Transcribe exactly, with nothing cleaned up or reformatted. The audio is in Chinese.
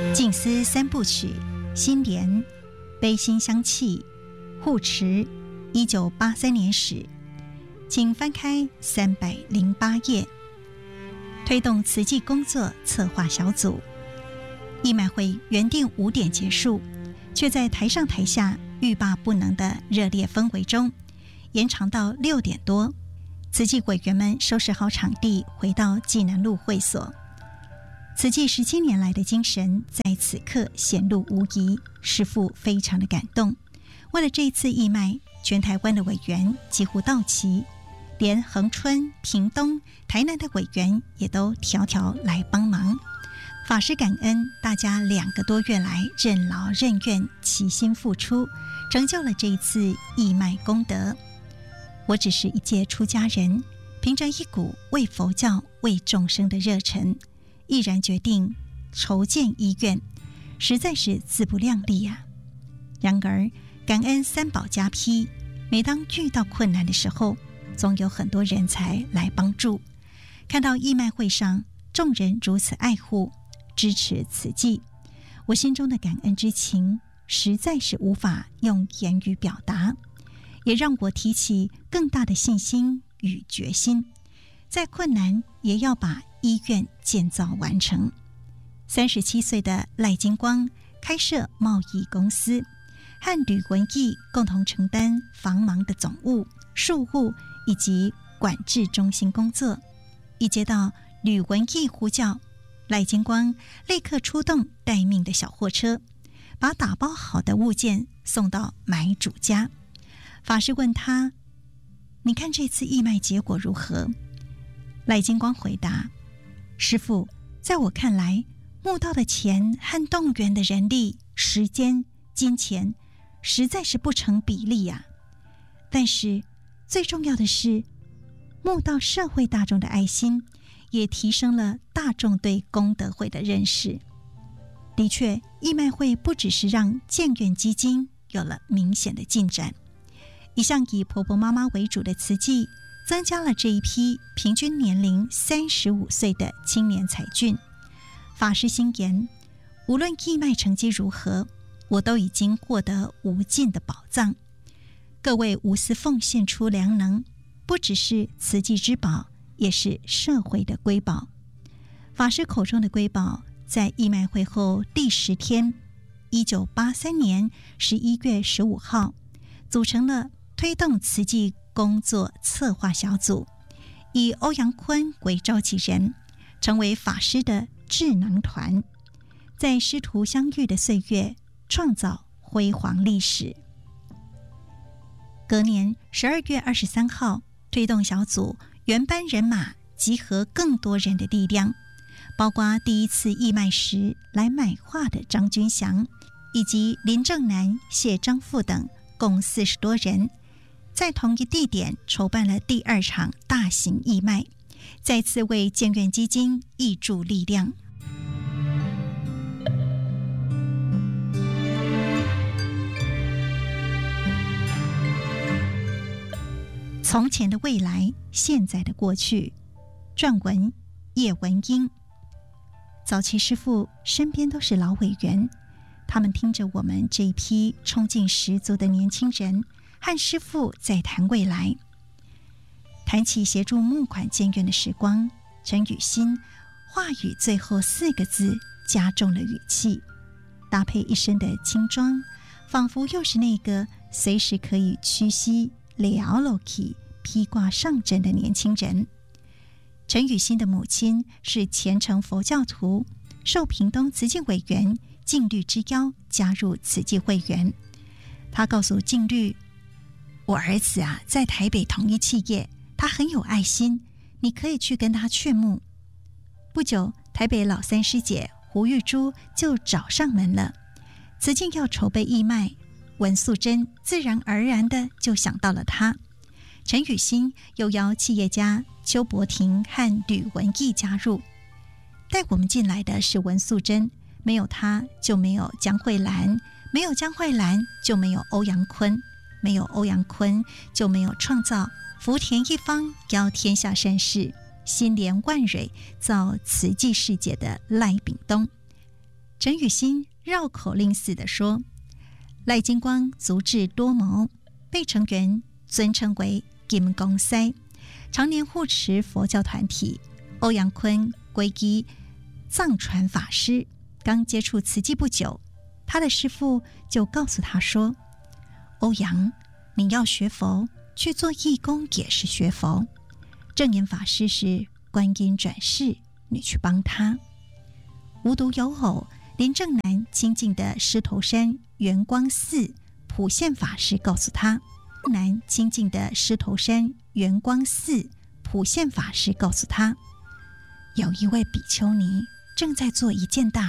静思三部曲，心莲、悲心香气、护持，一九八三年始，请翻开三百零八页。推动慈济工作策划小组。义卖会原定五点结束，却在台上台下欲罢不能的热烈氛围中，延长到六点多。慈济委员们收拾好场地，回到济南路会所。慈济十七年来的精神在此刻显露无遗，师父非常的感动。为了这一次义卖，全台湾的委员几乎到齐，连恒春、屏东、台南的委员也都条条来帮忙。法师感恩大家两个多月来任劳任怨、齐心付出，成就了这一次义卖功德。我只是一介出家人，凭着一股为佛教、为众生的热忱，毅然决定筹建医院，实在是自不量力啊。然而感恩三宝加披，每当遇到困难的时候，总有很多人才来帮助。看到义卖会上众人如此爱护支持慈济，我心中的感恩之情实在是无法用言语表达，也让我提起更大的信心与决心，再困难也要把医院建造完成。三十七岁的赖金光开设贸易公司，和吕文义共同承担防盲的总务、术务以及管制中心工作。一接到吕文义呼叫，赖金光立刻出动待命的小货车，把打包好的物件送到买主家。法师问他：你看这次义卖结果如何？赖金光回答：师父，在我看来，募到的钱和动员的人力、时间、金钱实在是不成比例呀、啊。但是最重要的是，募到社会大众的爱心，也提升了大众对功德会的认识。的确，义卖会不只是让建院基金有了明显的进展，一向以婆婆妈妈为主的慈济，增加了这一批平均年龄三十五岁的青年才俊。法师心言，无论义卖成绩如何，我都已经获得无尽的宝藏。各位无私奉献出良能，不只是慈济之宝，也是社会的瑰宝。法师口中的瑰宝，在义卖会后第十天，一九八三年十一月十五号，组成了推动慈济工作策划小组，以欧阳坤为召集人，成为法师的智囊团，在师徒相遇的岁月，创造辉煌历史。隔年十二月二十三号，推动小组原班人马集合更多人的力量，包括第一次义卖时来买画的张君祥，以及林正南、谢章富等共四十多人，在同一地点筹办了第二场大型义卖，再次为建院基金挹注力量。从前的未来，现在的过去。撰文叶文英。早期师父身边都是老委员，他们听着我们这一批冲劲十足的年轻人和师父在谈未来。谈起协助募款建院的时光，陈雨欣话语最后四个字加重了语气，搭配一身的轻装，仿佛又是那个随时可以屈膝了了起披挂上阵的年轻人。陈雨欣的母亲是虔诚佛教徒，受屏东慈济委员净律之邀加入慈济会员。他告诉净律，我儿子啊在台北统一企业，他很有爱心，你可以去跟他劝募。不久，台北老三师姐胡玉珠就找上门了。慈济要筹备义卖，文素贞自然而然的就想到了他。陈雨欣又邀企业家邱伯庭和吕文义加入。带我们进来的是文素贞，没有她就没有江慧兰，没有江慧兰就没有欧阳坤，没有欧阳坤就没有创造福田一方邀天下善士，心连万蕊造慈济世界的赖炳东。 陈雨欣绕口令似的说，赖金光足智多谋，被成员尊称为金光师，常年护持佛教团体。欧阳坤皈依藏传法师，刚接触慈济不久，他的师父就告诉他说，欧阳，你要学佛，去做义工也是学佛。正言法师是观音转世，你去帮他。无独有偶，连正南亲近的狮头山圆光寺普现法师告诉他，正南亲近的狮头山圆光寺普现法师告诉他，有一位比丘尼正在做一件大